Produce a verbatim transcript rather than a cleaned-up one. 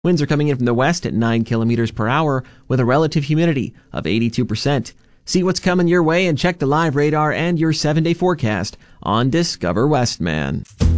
Winds are coming in from the west at nine kilometers per hour with a relative humidity of eighty-two percent. See what's coming your way and check the live radar and your seven-day forecast on Discover Westman.